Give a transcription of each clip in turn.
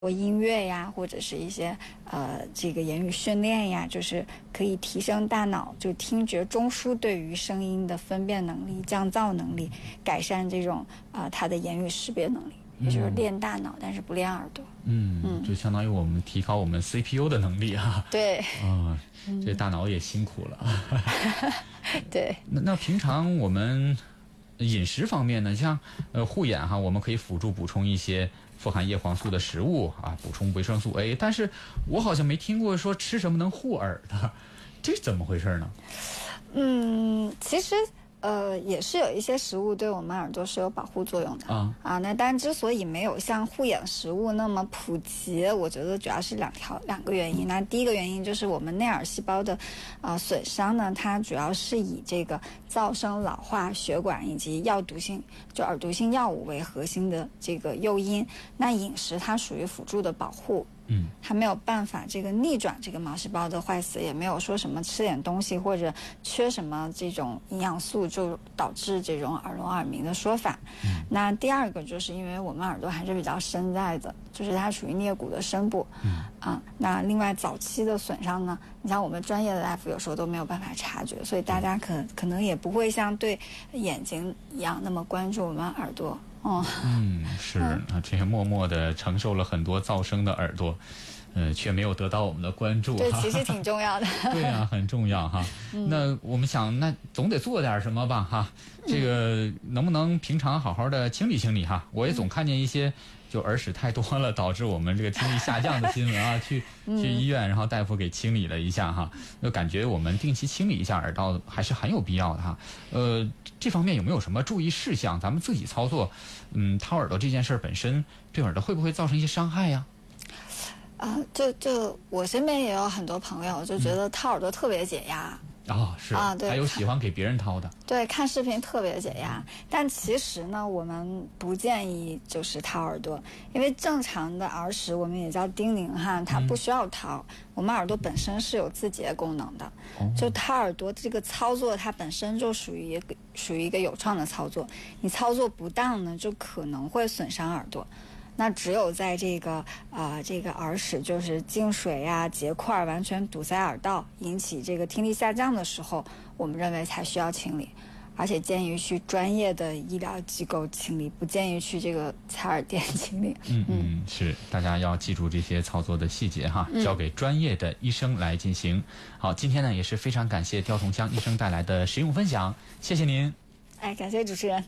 音乐呀，或者是一些这个言语训练呀，就是可以提升大脑就听觉中枢对于声音的分辨能力、降噪能力，改善这种它的言语识别能力。也就是练大脑，但是不练耳朵。 就相当于我们提高我们 CPU 的能力啊。 对。 这大脑也辛苦了。 对。 那平常我们饮食方面呢，像护眼哈，我们可以辅助补充一些富含叶黄素的食物啊，补充维生素 A。但是我好像没听过说吃什么能护耳的，这怎么回事呢？ 其实。也是有一些食物对我们耳朵是有保护作用的那当然之所以没有像护眼食物那么普及，我觉得主要是两个原因。那第一个原因就是我们内耳细胞的损伤呢，它主要是以这个噪声、老化、血管以及药毒性就耳毒性药物为核心的这个诱因。那饮食它属于辅助的保护。它没有办法这个逆转这个毛细胞的坏死，也没有说什么吃点东西或者缺什么这种营养素就导致这种耳聋耳鸣的说法。那第二个就是因为我们耳朵还是比较深在的，就是它属于颞骨的深部。那另外早期的损伤呢，你像我们专业的大夫有时候都没有办法察觉，所以大家可能也不会像对眼睛一样那么关注我们耳朵。 是这些默默的承受了很多噪声的耳朵，却没有得到我们的关注。 对，其实挺重要的。 对啊，很重要哈。那我们想，那总得做点什么吧哈。这个能不能平常好好的清理清理哈？我也总看见一些就耳屎太多了，导致我们这个听力下降的新闻啊，去医院，然后大夫给清理了一下哈，就感觉我们定期清理一下耳道还是很有必要的哈。这方面有没有什么注意事项？咱们自己操作，掏耳朵这件事本身对耳朵会不会造成一些伤害呀？ 就我身边也有很多朋友就觉得掏耳朵特别解压。 是对，还有喜欢给别人掏的。 对，看视频特别解压。但其实呢，我们不建议就是掏耳朵，因为正常的耳屎我们也叫叮咛哈，它不需要掏。我们耳朵本身是有自洁功能的。就掏耳朵这个操作，它本身就属于一个有创的操作。你操作不当呢，就可能会损伤耳朵。那只有在这个耳屎就是进水呀、结块完全堵塞耳道，引起这个听力下降的时候，我们认为才需要清理，而且建议去专业的医疗机构清理，不建议去这个采耳店清理。 是，大家要记住这些操作的细节哈，交给专业的医生来进行。好，今天呢也是非常感谢刁同香医生带来的实用分享，谢谢您。 感谢主持人。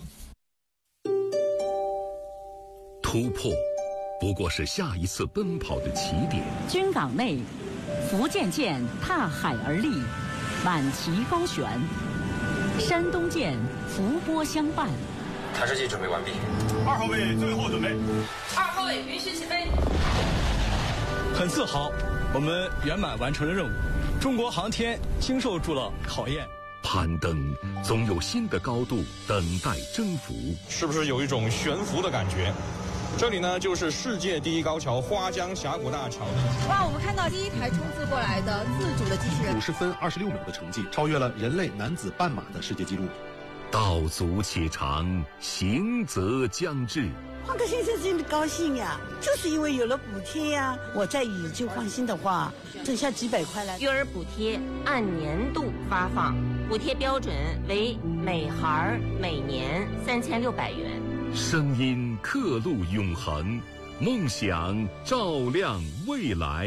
突破不过是下一次奔跑的起点。 军港内，福建舰踏海而立，挽旗高悬；山东舰伏波相伴。 弹射器准备完毕。 2号位最后准备。 2号位允许起飞。 很自豪，我们圆满完成了任务。中国航天经受住了考验。 攀登总有新的高度等待征服， 是不是有一种悬浮的感觉？这里呢，就是世界第一高桥花江峡谷大桥。 哇，我们看到第一台冲刺过来的自主的机器人， 50分26秒的成绩，超越了人类男子半马的世界纪录。 道阻且长，行则将至。 换个先生真的高兴呀，就是因为有了补贴呀。我再以旧换新的话，挣下几百块来。 育儿补贴按年度发放，补贴标准为每孩每年3600元。 声音刻录永恒，梦想照亮未来。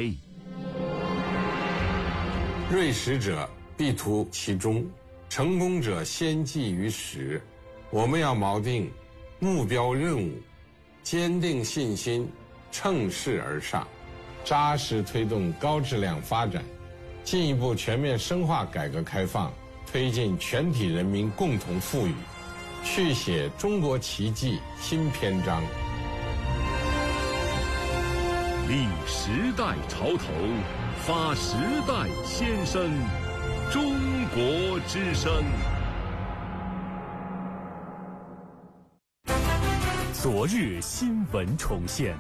锐实者必图其中，成功者先记于始。我们要锚定目标任务，坚定信心，乘势而上，扎实推动高质量发展，进一步全面深化改革开放，推进全体人民共同富裕，续写中国奇迹新篇章。 立时代潮头，发时代先声，中国之声。 昨日新闻重现，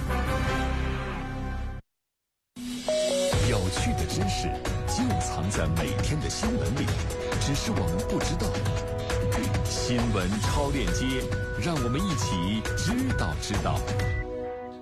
有趣的知识就藏在每天的新闻里，只是我们不知道。新闻超链接，让我们一起知道。